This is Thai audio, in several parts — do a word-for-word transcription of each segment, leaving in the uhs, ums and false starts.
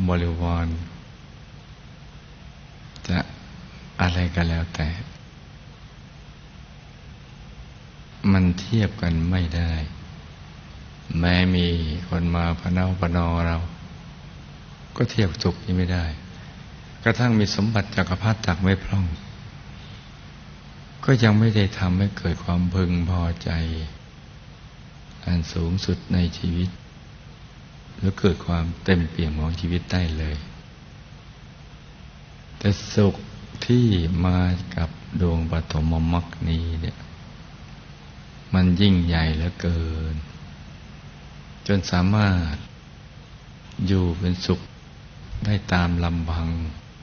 บริวารจะอะไรก็แล้วแต่มันเทียบกันไม่ได้แม้มีคนมาพะเนาพะนอเราก็เทียบสุขนี้ไม่ได้กระทั่งมีสมบัติจักรพรรดิตักไม่พร่องก็ยังไม่ได้ทำให้เกิดความพึงพอใจอันสูงสุดในชีวิตหรือเกิดความเต็มเปี่ยมของชีวิตได้เลยแต่สุขที่มากับดวงปฐมมรรคนี้เนี่ยมันยิ่งใหญ่เหลือเกินจนสามารถอยู่เป็นสุขได้ตามลำพัง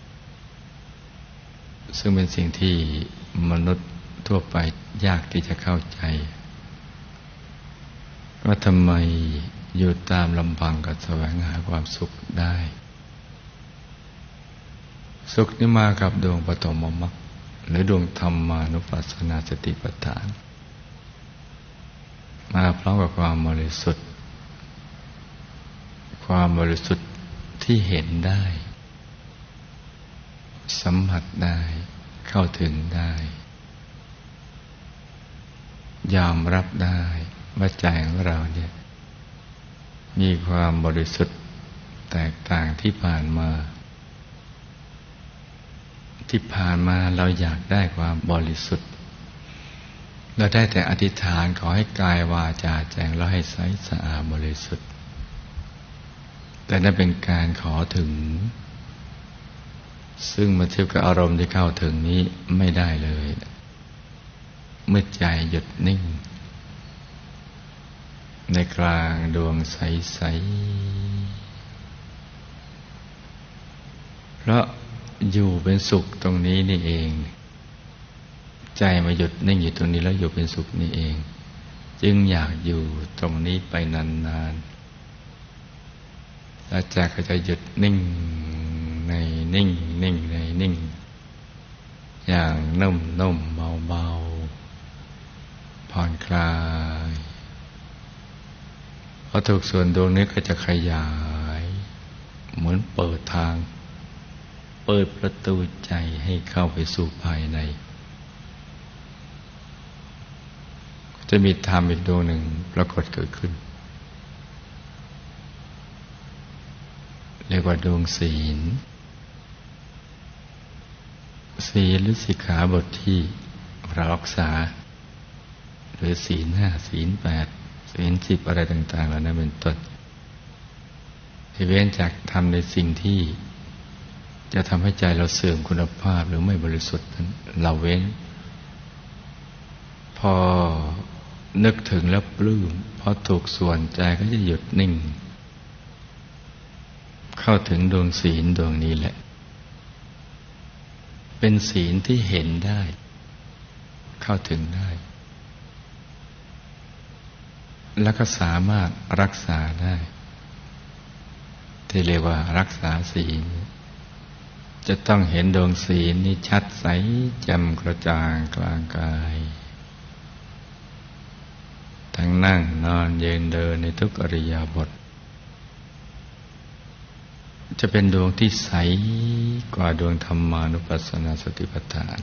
ซึ่งเป็นสิ่งที่มนุษย์ทั่วไปยากที่จะเข้าใจว่าทำไมอยู่ตามลำพังก็แสวงหาความสุขได้สุขนี้มากับดวงปฐมมรรคหรือดวงธรรมานุปัสสนาสติปัฏฐานมาพร้อมกับความบริสุทธิ์ความบริสุทธิ์ที่เห็นได้สัมผัสได้เข้าถึงได้ยอมรับได้ว่าใจของเราเนี่ยมีความบริสุทธิ์แตกต่างที่ผ่านมาที่ผ่านมาเราอยากได้ความบริสุทธิ์เราได้แต่อธิษฐานขอให้กายวาจาแจ้งแล้วให้ใสสะอาดบริสุทธิ์แต่นั่นเป็นการขอถึงซึ่งมาเทียบกับอารมณ์ที่เข้าถึงนี้ไม่ได้เลยเมื่อใจหยุดนิ่งในกลางดวงใสๆเพราะอยู่เป็นสุขตรงนี้นี่เองใจมาหยุดนิ่งอยู่ตรงนี้แล้วอยู่เป็นสุขนี่เองจึงอยากอยู่ตรงนี้ไปนานๆแล้วใจก็จะหยุดนิ่งในนิ่งนิ่งในนิ่งอย่างนุ่มนุ่มเบาเบาผ่อนคลายพอถูกส่วนดวงนี้ก็จะขยายเหมือนเปิดทางเปิดประตูใจให้เข้าไปสู่ภายในจะมีธรรมอีกดวงหนึ่งปรากฏเกิดขึ้นเรียกว่าดวงศีลศีลหรือสิกขาบทที่เรารักษาหรือศีลห้าศีลแปดศีลสิบอะไรต่างๆเหล่านั้นเป็นต้นที่เว้นจากทำในสิ่งที่จะทำให้ใจเราเสื่อมคุณภาพหรือไม่บริสุทธิ์นั้นเราเว้นพอนึกถึงแล้วปลื้มพอถูกส่วนใจก็จะหยุดนิ่งเข้าถึงดวงศีลดวงนี้แหละเป็นศีลที่เห็นได้เข้าถึงได้แล้วก็สามารถรักษาได้ที่เรียกว่ารักษาศีลจะต้องเห็นดวงศีลนี้ชัดใสแจ่มกระจ่างกลางกายทั้งนั่งนอนยืนเดินในทุกอิริยาบถจะเป็นดวงที่ใสกว่าดวงธรรมานุปัสสนาสติปัฏฐาน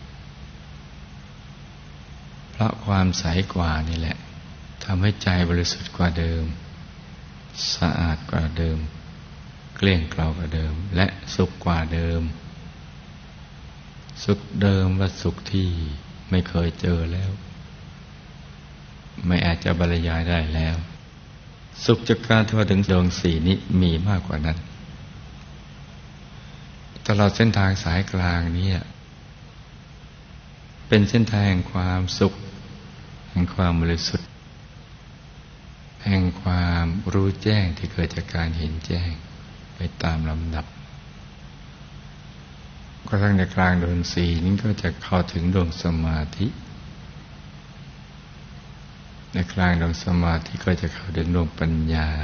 เพราะความใสกว่านี่แหละทำให้ใจบริสุทธิ์กว่าเดิมสะอาดกว่าเดิมเกลี้ยงเกลากว่าเดิมและสุขกว่าเดิมสุขเดิมว่าสุขที่ไม่เคยเจอแล้วไม่อาจจะบรรยายได้แล้วสุขจากการที่ว่าถึงดวงสีนี้มีมากกว่านั้นตลอดเส้นทางสายกลางนี้เป็นเส้นทางแห่งความสุขแห่งความบริสุทธิ์แห่งความรู้แจ้งที่เกิดจากการเห็นแจ้งไปตามลำดับกระทั่งในกลางดวงสีนี้ก็จะเข้าถึงดวงสมาธิในกลางดวงสมาธิก็จะเข้าถึงดวงปัญญา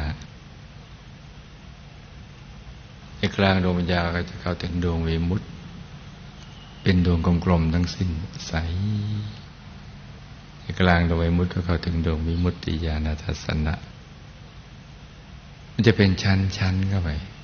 ในกลางดวงปัญญาก็จะเข้าถึงดวงวิมุตติเป็นดวงกลมๆทั้งสิ้นใสในกลางดวงวิมุตติก็เข้าถึงดวงวิมุตติญาณทัสสนะมันจะเป็นชั้นๆเข้าไป